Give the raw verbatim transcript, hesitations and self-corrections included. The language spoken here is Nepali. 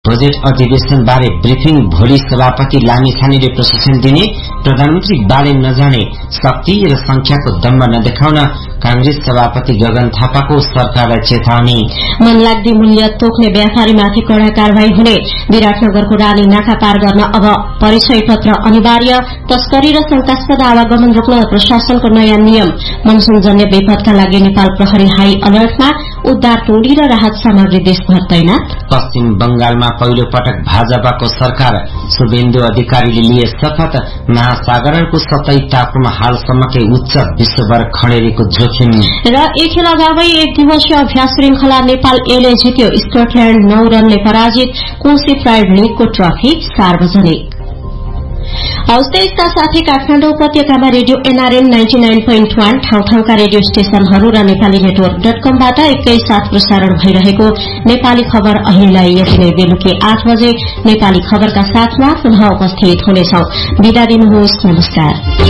बजेट अधिवेशन बारे ब्रिफिङ भोलि सभापति लामिछानेले प्रशिक्षण दिने। प्रधानमन्त्री बाले नजाने शक्ति र संख्याको दम्ब नदेखाउन कांग्रेस सभापति गगन थापाको सरकारलाई चेतावनी। मनलाग्दी मूल्य तोक्ने व्यापारीमाथि कड़ा कार्यवाही हुने। विराटनगरको रानी नाका पार गर्न अब परिचय पत्र अनिवार्य। तस्करी र शंकास्पद आवागमन रोक्न प्रशासनको नयाँ नियम। मनसूनजन्य विपदका लागि नेपाल प्रहरी हाई अलर्टमा। उद्धार टोली र राहत सामग्री देशभर तैनात। पश्चिम बंगालमा पहिलो पटक भाजपाको सरकार। शुभेन्दु अधिकारीले लिए शपथ। महासागरको सतही तापक्रम हालसम्मकै उच्च। विश्वभर खडेरीको जोखिम। र एक खेल अगावै एक दिवसीय अभ्यास श्रृंखला नेपाल एले जित्यो। स्कटल्याण्ड नौ रनले पराजित। कोशी प्राइड लीगको ट्रफी सार्वजनिक। हौस् यसका साथै काठमाडौँ उपत्यकामा radio NRN ninety nine point one ठाउँ ठाउँका रेडियो स्टेशनहरू र नेपाली नेटवर्क डट कमबाट एकैसाथ प्रसारण भइरहेको नेपाली खबर अहिलेलाई यति नै। बेलुकी आठ बजे नेपाली खबरका साथमा पुनः उपस्थित हुनेछौं। बिदा दिनुहोस्। नमस्कार।